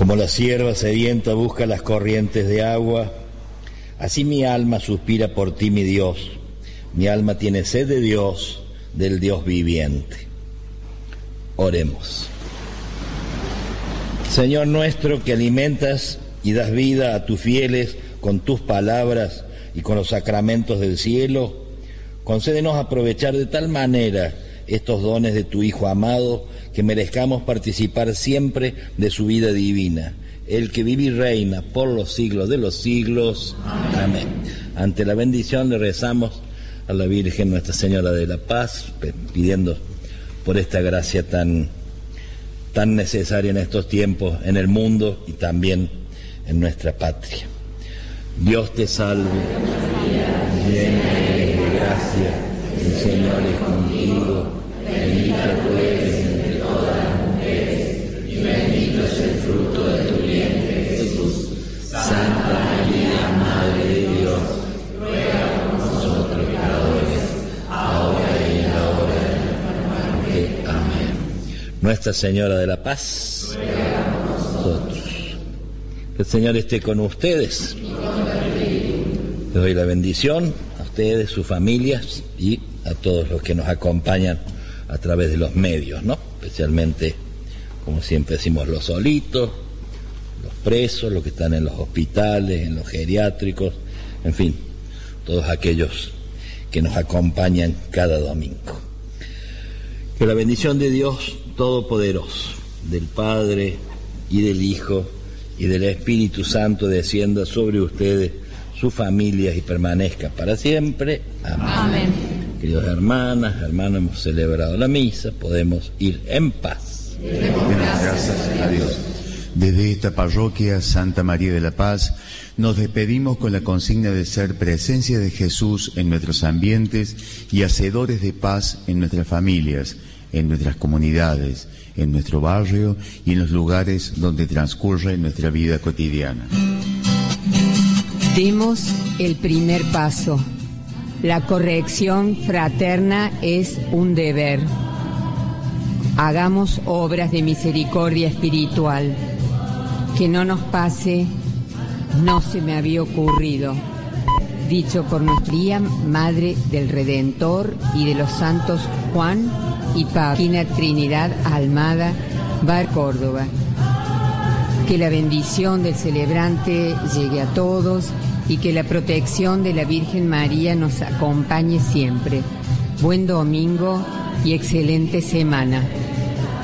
Como la sierva sedienta busca las corrientes de agua, así mi alma suspira por ti, mi Dios. Mi alma tiene sed de Dios, del Dios viviente. Oremos. Señor nuestro, que alimentas y das vida a tus fieles con tus palabras y con los sacramentos del cielo, concédenos aprovechar de tal manera estos dones de tu Hijo amado, que merezcamos participar siempre de su vida divina, el que vive y reina por los siglos de los siglos. Amén. Ante la bendición le rezamos a la Virgen Nuestra Señora de la Paz, pidiendo por esta gracia tan necesaria en estos tiempos, en el mundo y también en nuestra patria. Dios te salve, llena eres de gracia, el Señor es contigo, bendita tú eres entre todas las mujeres, y bendito es el fruto de tu vientre, Jesús. Santa María, Madre de Dios, ruega por nosotros pecadores, ahora y en la hora de nuestra muerte. Amén. Nuestra Señora de la Paz, ruega por nosotros. Que el Señor esté con ustedes. Les doy la bendición a ustedes, sus familias y a todos los que nos acompañan a través de los medios, ¿no? Especialmente, como siempre decimos, los solitos, los presos, los que están en los hospitales, en los geriátricos, en fin, todos aquellos que nos acompañan cada domingo. Que la bendición de Dios Todopoderoso, del Padre y del Hijo y del Espíritu Santo descienda sobre ustedes, sus familias y permanezca para siempre. Amén. Amén. Queridos hermanos, hemos celebrado la misa, podemos ir en paz. Gracias a Dios. Desde esta parroquia Santa María de la Paz nos despedimos con la consigna de ser presencia de Jesús en nuestros ambientes y hacedores de paz en nuestras familias, en nuestras comunidades, en nuestro barrio y en los lugares donde transcurre nuestra vida cotidiana. Demos el primer paso. La corrección fraterna es un deber. Hagamos obras de misericordia espiritual. Que no nos pase, no se me había ocurrido. Dicho por nuestra Madre del Redentor y de los santos Juan y Pablo, Trinidad Almada, Bar Córdoba. Que la bendición del celebrante llegue a todos y que la protección de la Virgen María nos acompañe siempre. Buen domingo y excelente semana.